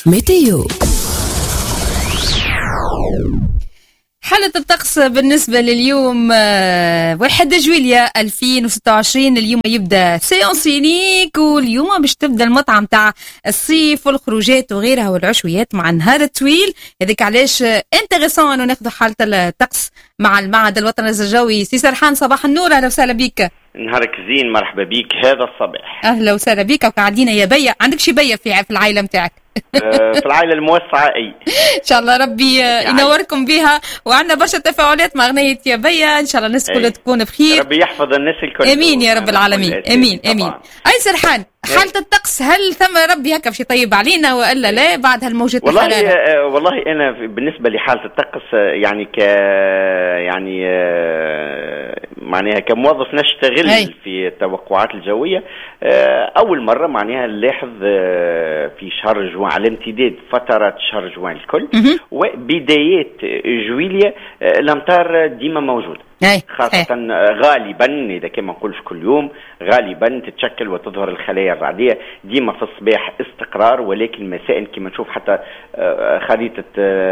ميتيو. حالة الطقس بالنسبة لليوم 1 جويلية 2026. اليوم يبدأ سيونسينيك، واليوم باش تبدأ المطعم متاع الصيف والخروجات وغيرها والعشويات مع النهار الطويل. هذيك علاش انتريسون انه ناخذ حالة الطقس مع المعهد الوطني الجوي. سي سرحان، صباح النور، اهلا وسهلا بك. نهارك زين، مرحبا بيك هذا الصباح. اهلا وسهلا بك. وقاعدين يا بيا، عندك شي بيا في العائلة متاعك؟ في العائلة الموسعة اي ان شاء الله ربي ينوركم بها، وعندنا برشا تفاعلات مع اغنية يا بيا. ان شاء الله الناس كلها تكون بخير، ربي يحفظ الناس الكل، امين يا رب العالمين. امين امين. اي سرحان، حالة الطقس هل ثم ربي هكا باش يطيب علينا والا لا بعد هالموجة الحرارة؟ والله انا بالنسبة لحالة الطقس يعني معناها كموظف نشتغل في التوقعات الجوية، أول مرة معناها نلاحظ في شهر جوان على امتداد فترات شهر جوان الكل وبدايات جويلية الأمطار ديما موجودة، خاصة غالبا إذا كما نقولش كل يوم غالبا تتشكل وتظهر الخلايا الرعدية ديما في الصباح استقرار، ولكن مساء كما نشوف حتى خريطة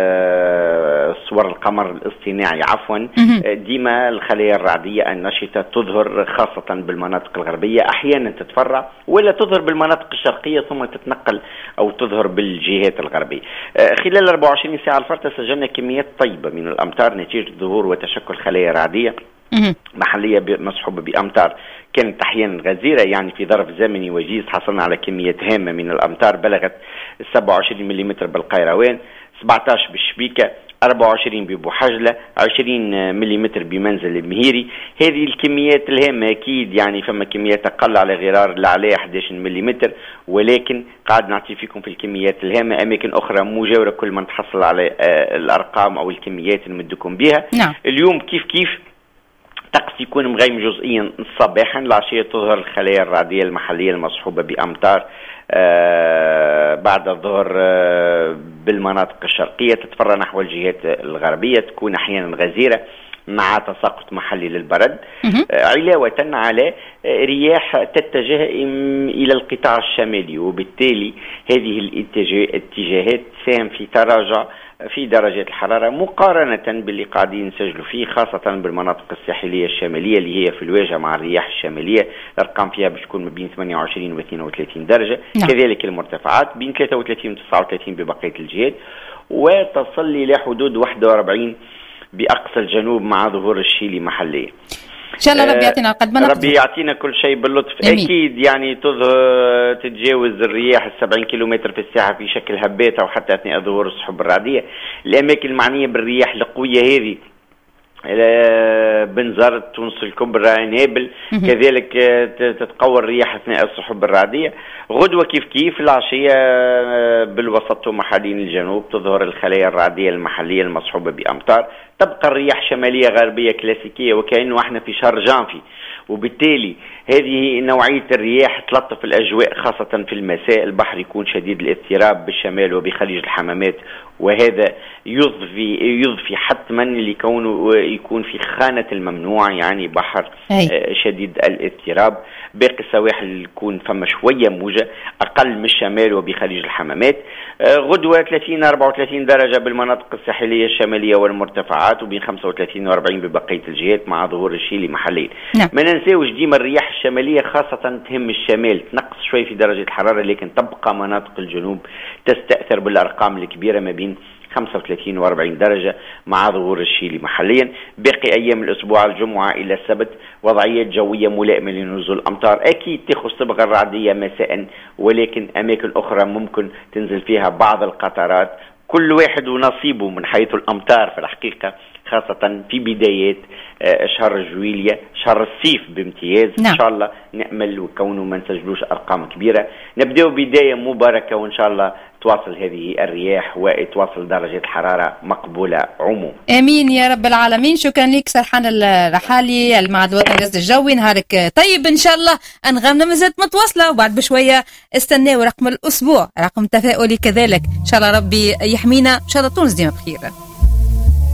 صور القمر الاصطناعي عفوا ديما الخلايا الرعدية النشطة تظهر خاصة بالمناطق الغربية، أحيانا تتفرع ولا تظهر بالمناطق الشرقية ثم تتنقل أو تظهر بالجهات الغربية. خلال 24 ساعة الفرطة سجلنا كميات طيبة من الأمطار نتيجة ظهور وتشكل خلايا رعدية محلية مصحوبة بأمطار كانت أحيانا غزيرة، يعني في ظرف زمني وجيز حصلنا على كميات هامة من الأمطار بلغت 27 ملم بالقيروان، 17 بالشبيكة، 24 ببوحجلة، 20 ملم بمنزل المهيري. هذه الكميات الهامة أكيد يعني فما كميات أقل على غرار العلاء 11 ملم، ولكن قاعد نعطي فيكم في الكميات الهامة. أماكن أخرى مجاورة كل من تحصل على الأرقام أو الكميات نمدكم بها. اليوم كيف طقس يكون مغيم جزئيا صباحا، العشية تظهر الخلايا الرعدية المحلية المصحوبة بأمطار بعد الظهر بالمناطق الشرقية، تتفرع نحو الجهات الغربية، تكون أحيانا غزيرة مع تساقط محلي للبرد، علاوة على رياح تتجه إلى القطاع الشمالي، وبالتالي هذه الاتجاهات تساهم في تراجع في درجات الحرارة مقارنة باللي قاعدين نسجلوا فيه، خاصة بالمناطق الساحلية الشمالية اللي هي في الواجهة مع الرياح الشمالية، الأرقام فيها بتكون ما بين 28 و 32 درجة. كذلك المرتفعات بين 33 و 39 ببقية الجهات، وتصل إلى حدود 41 بأقصى الجنوب مع ظهور الشيلي محليا. إن شاء الله ربي يعطينا قد ما نقدر، ربي يعطينا كل شيء باللطف. أكيد يعني تتجاوز الرياح 70 كيلومتر في الساعة في شكل هبات أو حتى أثناء ظهور السحب الرعدية. الأماكن المعنية بالرياح القوية هذه بنزرت، تونس الكبرى، نابل، كذلك تتقوى الرياح أثناء السحب الرعدية. غدوة كيف العشية بالوسط ومحالين الجنوب تظهر الخلايا الرعدية المحلية المصحوبة بأمطار، تبقى الرياح شمالية غربية كلاسيكية وكأنه احنا في شهر جانفي، وبالتالي هذه نوعية الرياح تلطف الأجواء خاصة في المساء. البحر يكون شديد الاضطراب بالشمال وبخليج الحمامات، وهذا يضفي حتما لكونه يكون في خانة الممنوع، يعني بحر شديد الاضطراب. باقي السواحل يكون فما شوية موجة أقل من الشمال وبخليج الحمامات. غدوة 30-34 درجة بالمناطق الساحلية الشمالية والمرتفعات، وبين 35 و 40 ببقية الجهات مع ظهور الشيلي محليا. ما ننساوش ديما الرياح الشمالية خاصة تهم الشمال، تنقص شوي في درجة الحرارة، لكن تبقى مناطق الجنوب تستأثر بالأرقام الكبيرة ما بين 35 و 40 درجة مع ظهور الشيلي محليا. باقي أيام الأسبوع الجمعة إلى السبت وضعيات جوية ملائمة لنزول الأمطار، أكيد تأخذ صبغة رعدية مساء، ولكن أماكن أخرى ممكن تنزل فيها بعض القطرات، كل واحد ونصيبه من حيث الأمطار في الحقيقة، خاصة في بدايات شهر جويلية، شهر الصيف بامتياز. إن شاء الله نأمل وكونه ما نسجلوش أرقام كبيرة، نبدأ بداية مباركة، وإن شاء الله تواصل هذه الرياح وتواصل درجة الحرارة مقبولة عموما. امين يا رب العالمين. شكرا لك سرحان الرحالي المعهد الوطني الجوي، نهارك طيب ان شاء الله. انغامنا مازالت متواصله، وبعد بشويه استناو رقم الاسبوع، رقم تفاؤلي كذلك. ان شاء الله ربي يحمينا، ان شاء الله تونس ديما بخير.